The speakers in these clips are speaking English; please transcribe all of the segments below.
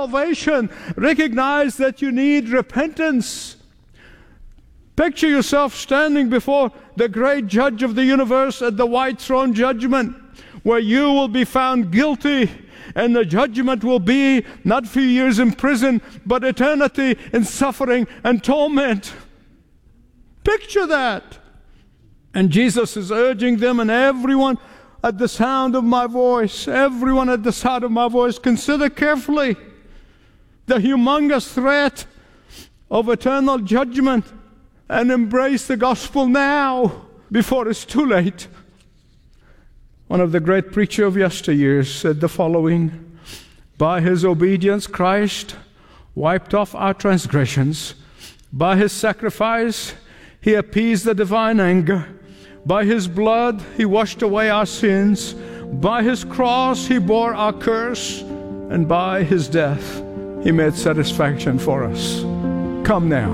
salvation. Recognize that you need repentance. Picture yourself standing before the great judge of the universe at the white throne judgment, where you will be found guilty, and the judgment will be not few years in prison, but eternity in suffering and torment. Picture that. And Jesus is urging them, and everyone at the sound of my voice, everyone at the sound of my voice, consider carefully the humongous threat of eternal judgment and embrace the gospel now before it's too late. One of the great preachers of yesteryears said the following: by his obedience, Christ wiped off our transgressions. By his sacrifice, he appeased the divine anger. By his blood, he washed away our sins. By his cross, he bore our curse. And by his death, he made satisfaction for us. Come now.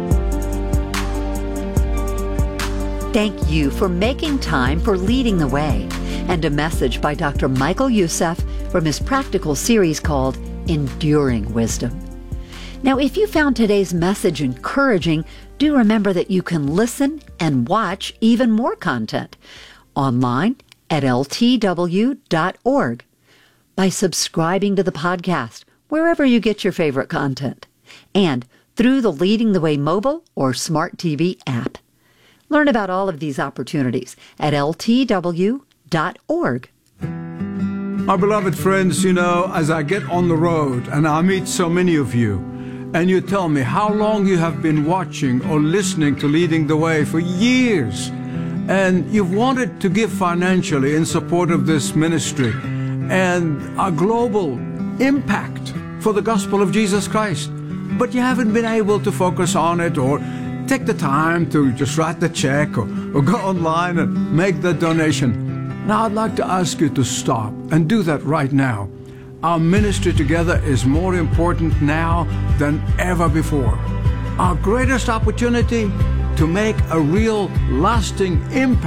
Thank you for making time for Leading the Way, and a message by Dr. Michael Youssef from his practical series called Enduring Wisdom. Now, if you found today's message encouraging, do remember that you can listen and watch even more content online at ltw.org by subscribing to the podcast wherever you get your favorite content, and through the Leading the Way mobile or smart TV app. Learn about all of these opportunities at ltw.org. My beloved friends, as I get on the road and I meet so many of you, and you tell me how long you have been watching or listening to Leading the Way for years, and you've wanted to give financially in support of this ministry and a global impact for the gospel of Jesus Christ, but you haven't been able to focus on it or take the time to just write the check or go online and make the donation. Now I'd like to ask you to stop and do that right now. Our ministry together is more important now than ever before. Our greatest opportunity to make a real lasting impact